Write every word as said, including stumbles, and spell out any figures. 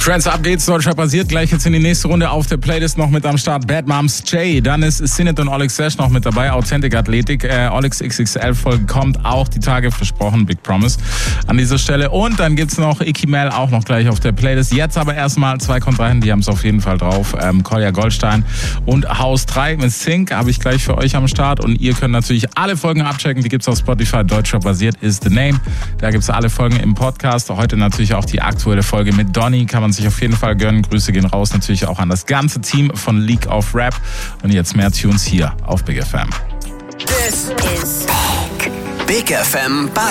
Friends, ab geht's, Deutschrap basiert. Gleich jetzt in die nächste Runde auf der Playlist noch mit am Start Bad Moms J. Dann ist Sinet und Oleg Sesh noch mit dabei. Authentic Athletik. Äh, Olex X X L-Folge kommt auch die Tage, versprochen. Big Promise an dieser Stelle. Und dann gibt's noch Icky Mel auch noch gleich auf der Playlist. Jetzt aber erstmal zwei Kontrahenten, die haben es auf jeden Fall drauf. Ähm, Kolja Goldstein und Haus drei mit Sync habe ich gleich für euch am Start. Und ihr könnt natürlich alle Folgen abchecken. Die gibt's auf Spotify. Deutschrap basiert ist the name. Da gibt's alle Folgen im Podcast. Heute natürlich auch die aktuelle Folge mit Donny. Kann man sich auf jeden Fall gönnen. Grüße gehen raus natürlich auch an das ganze Team von League of Rap. Und jetzt mehr Tunes hier auf Big F M. This is Big F M Bike.